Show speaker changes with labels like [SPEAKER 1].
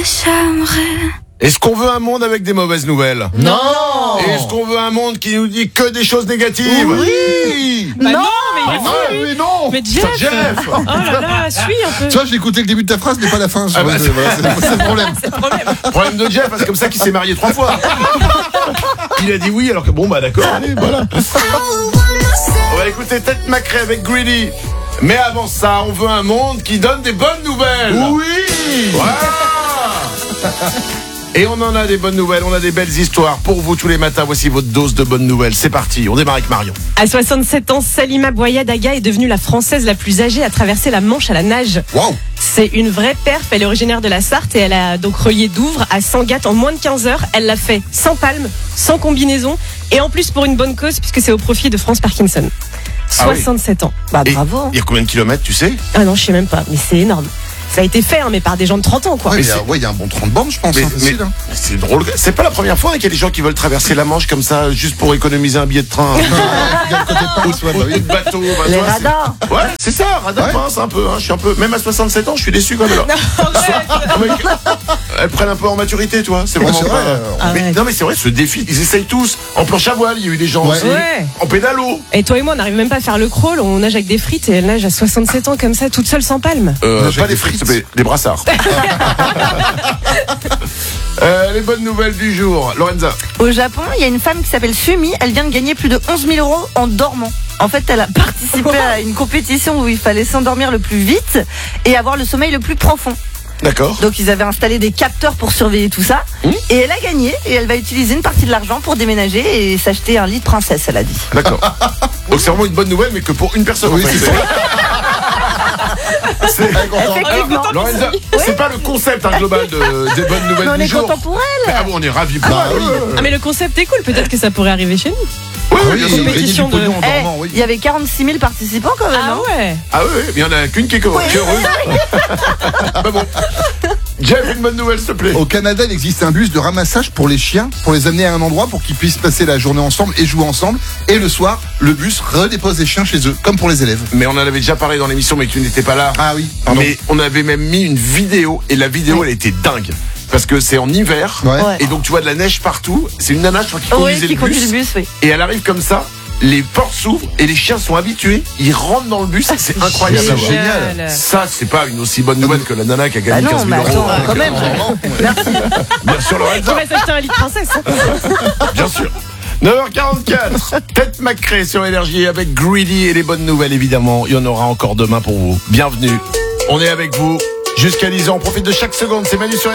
[SPEAKER 1] Est-ce qu'on veut un monde avec des mauvaises nouvelles?
[SPEAKER 2] Non.
[SPEAKER 1] Est-ce qu'on veut un monde qui nous dit que des choses négatives?
[SPEAKER 2] Oui.
[SPEAKER 3] Bah non, mais il est
[SPEAKER 2] Ah,
[SPEAKER 3] fou, lui.
[SPEAKER 2] oui, non.
[SPEAKER 3] Mais Jeff,
[SPEAKER 1] Jeff.
[SPEAKER 3] Oh là là, suis un peu.
[SPEAKER 2] Tu vois, j'ai écouté le début de ta phrase, mais pas la fin.
[SPEAKER 1] Ah bah,
[SPEAKER 2] Voilà, c'est le problème.
[SPEAKER 3] C'est le problème.
[SPEAKER 1] Problème de Jeff, c'est comme ça qu'il s'est marié 3 fois. Il a dit oui, alors que bon, bah d'accord, allez, voilà. On va écouter Tête Macrée avec Greedy. Mais avant ça, on veut un monde qui donne des bonnes nouvelles.
[SPEAKER 2] Oui.
[SPEAKER 1] Voilà. Et on en a des bonnes nouvelles, on a des belles histoires pour vous tous les matins. Voici votre dose de bonnes nouvelles. C'est parti, on démarre avec Marion.
[SPEAKER 3] À 67 ans, Salima Boyadaga est devenue la Française la plus âgée à traverser la Manche à la nage.
[SPEAKER 2] Waouh.
[SPEAKER 3] C'est une vraie perf, elle est originaire de la Sarthe et elle a donc relié Douvres à Sangatte en moins de 15 heures. Elle l'a fait sans palme, sans combinaison et en plus pour une bonne cause puisque c'est au profit de France Parkinson.
[SPEAKER 1] Ah oui.
[SPEAKER 3] 67 ans. Bah
[SPEAKER 1] Et
[SPEAKER 3] bravo.
[SPEAKER 1] il y a combien de kilomètres, tu sais?
[SPEAKER 3] Ah non, je sais même pas, mais c'est énorme. Ça a été fait, hein, mais par des gens de 30 ans, quoi.
[SPEAKER 2] Ouais,
[SPEAKER 1] Mais
[SPEAKER 2] il y a un bon 30 bandes, je pense.
[SPEAKER 1] Mais,
[SPEAKER 2] hein, facile, hein.
[SPEAKER 1] c'est drôle. C'est pas la première fois qu'il y a des gens qui veulent traverser la Manche comme ça, juste pour économiser un billet de train.
[SPEAKER 2] Regarde le côté pince, ouais, bah
[SPEAKER 1] Ou
[SPEAKER 2] oui.
[SPEAKER 1] de bateau. Bah,
[SPEAKER 4] Les
[SPEAKER 1] tu vois, c'est-
[SPEAKER 4] radars.
[SPEAKER 1] Ouais, c'est ça, radar
[SPEAKER 2] Ouais.
[SPEAKER 1] pince un peu. Hein. Je suis un peu. Même à 67 ans, je suis déçu quand même. Elles prennent un peu en maturité, toi. C'est vraiment
[SPEAKER 2] c'est
[SPEAKER 1] pas.
[SPEAKER 2] vrai.
[SPEAKER 1] Mais, non, mais c'est vrai, ce défi, ils essayent tous. En planche à voile, il y a eu des gens
[SPEAKER 2] Ouais.
[SPEAKER 1] aussi.
[SPEAKER 3] Ouais.
[SPEAKER 1] En pédalo.
[SPEAKER 3] Et toi et moi, on n'arrive même pas à faire le crawl, on nage avec des frites et elle nage à 67 ans comme ça, toute seule sans palme.
[SPEAKER 2] Nage
[SPEAKER 1] Pas
[SPEAKER 2] avec
[SPEAKER 1] des
[SPEAKER 2] des
[SPEAKER 1] frites,
[SPEAKER 2] frites.
[SPEAKER 1] mais des brassards. Les bonnes nouvelles du jour. Lorenza.
[SPEAKER 4] Au Japon, il y a une femme qui s'appelle Sumi. Elle vient de gagner plus de 11 000 € en dormant. En fait, elle a participé à une compétition où il fallait s'endormir le plus vite et avoir le sommeil le plus profond.
[SPEAKER 1] D'accord.
[SPEAKER 4] Donc, ils avaient installé des capteurs pour surveiller tout ça. Et elle a gagné. Et elle va utiliser une partie de l'argent pour déménager et s'acheter un lit de princesse, elle a dit.
[SPEAKER 1] D'accord. Donc c'est vraiment une bonne nouvelle, mais que pour une personne.
[SPEAKER 2] Oui,
[SPEAKER 1] en fait.
[SPEAKER 2] c'est ça.
[SPEAKER 1] C'est-
[SPEAKER 4] Effectivement.
[SPEAKER 1] Lorenza, c'est pas le concept global des bonnes
[SPEAKER 4] Mais
[SPEAKER 1] nouvelles
[SPEAKER 4] on
[SPEAKER 1] du
[SPEAKER 4] est
[SPEAKER 1] jour.
[SPEAKER 4] content pour elle.
[SPEAKER 1] Mais, ah bon, on est ravis pour
[SPEAKER 2] Bah
[SPEAKER 1] elle.
[SPEAKER 2] oui.
[SPEAKER 3] Ah mais le concept est cool, peut-être que ça pourrait arriver chez nous.
[SPEAKER 1] Oui,
[SPEAKER 2] Ah
[SPEAKER 1] oui, bien
[SPEAKER 2] oui,
[SPEAKER 1] sûr.
[SPEAKER 2] gagner du
[SPEAKER 3] compétition de-
[SPEAKER 2] pognon en
[SPEAKER 4] Eh,
[SPEAKER 2] dormant, oui.
[SPEAKER 4] il y avait 46 000 participants quand même.
[SPEAKER 3] Ah
[SPEAKER 4] hein.
[SPEAKER 3] ouais.
[SPEAKER 1] Ah oui, oui, mais il y en a qu'une qui est heureuse. Bah bon. Jeff, une bonne nouvelle, s'il te plaît.
[SPEAKER 2] Au Canada, il existe un bus de ramassage pour les chiens, pour les amener à un endroit pour qu'ils puissent passer la journée ensemble et jouer ensemble. Et le soir, le bus redépose les chiens chez eux, comme pour les élèves.
[SPEAKER 1] Mais on en avait déjà parlé dans l'émission, mais tu n'étais pas là.
[SPEAKER 2] Ah oui, pardon.
[SPEAKER 1] Mais on avait même mis une vidéo, et la vidéo, elle était dingue. Parce que c'est en hiver,
[SPEAKER 2] Ouais.
[SPEAKER 4] Ouais.
[SPEAKER 1] et donc tu vois de la neige partout. C'est une nana, je crois, qui
[SPEAKER 4] Oui,
[SPEAKER 1] conduisait
[SPEAKER 4] qui
[SPEAKER 1] le
[SPEAKER 4] conduit
[SPEAKER 1] bus.
[SPEAKER 4] le bus, oui.
[SPEAKER 1] Et elle arrive comme ça, les portes s'ouvrent, et les chiens sont habitués. Ils rentrent dans le bus, c'est incroyable.
[SPEAKER 2] c'est génial.
[SPEAKER 1] Ça, c'est pas une aussi bonne nouvelle que la nana qui a
[SPEAKER 4] Bah
[SPEAKER 1] gagné
[SPEAKER 4] non,
[SPEAKER 1] 15
[SPEAKER 4] mais
[SPEAKER 1] 000 euros.
[SPEAKER 4] attends, quand même.
[SPEAKER 1] Bien sûr,
[SPEAKER 3] Tu
[SPEAKER 1] Lorenza.
[SPEAKER 3] vas s'acheter un lit de princesse.
[SPEAKER 1] Bien sûr. 9h44, Tête Macrée sur Énergie avec Greedy et les bonnes nouvelles évidemment. Il y en aura encore demain pour vous. Bienvenue. On est avec vous jusqu'à 10h. On profite de chaque seconde. C'est Manu sur